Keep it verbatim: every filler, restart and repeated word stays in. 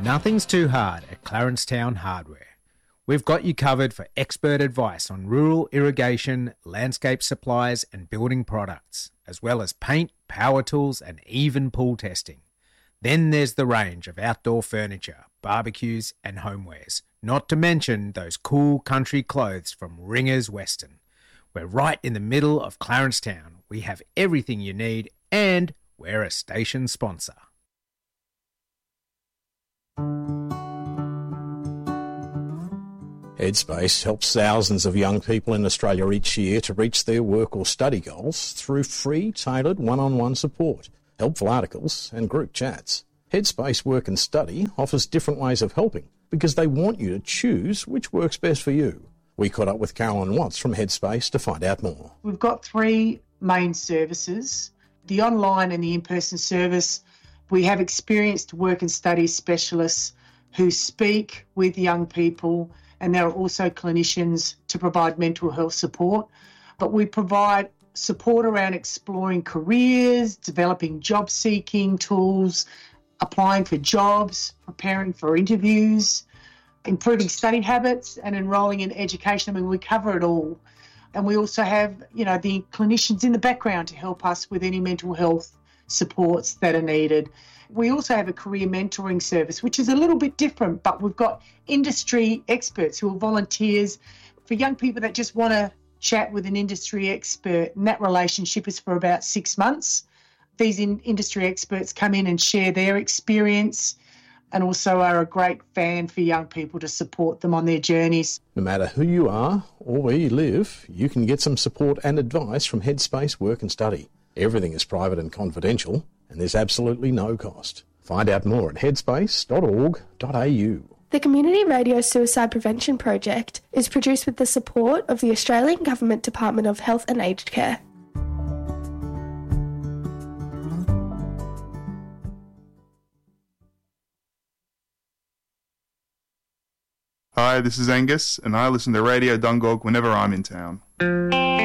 Nothing's too hard at Clarence Town Hardware. We've got you covered for expert advice on rural irrigation, landscape supplies and building products, as well as paint, power tools and even pool testing. Then there's the range of outdoor furniture, barbecues and homewares, not to mention those cool country clothes from Ringers Western. We're right in the middle of Clarence Town. We have everything you need and we're a station sponsor. Headspace helps thousands of young people in Australia each year to reach their work or study goals through free, tailored one-on-one support, helpful articles and group chats. Headspace Work and Study offers different ways of helping because they want you to choose which works best for you. We caught up with Carolyn Watts from Headspace to find out more. We've got three main services. The online and the in-person service, we have experienced work and study specialists who speak with young people, and there are also clinicians to provide mental health support. But we provide support around exploring careers, developing job-seeking tools, applying for jobs, preparing for interviews, improving study habits and enrolling in education. I mean, we cover it all. And we also have, you know, the clinicians in the background to help us with any mental health supports that are needed. We also have a career mentoring service, which is a little bit different, but we've got industry experts who are volunteers for young people that just want to chat with an industry expert. And that relationship is for about six months. These in- industry experts come in and share their experience and also are a great fan for young people to support them on their journeys. No matter who you are or where you live, you can get some support and advice from Headspace Work and Study. Everything is private and confidential, and there's absolutely no cost. Find out more at headspace dot org dot a u. The Community Radio Suicide Prevention Project is produced with the support of the Australian Government Department of Health and Aged Care. Hi, this is Angus, and I listen to Radio Dungog whenever I'm in town.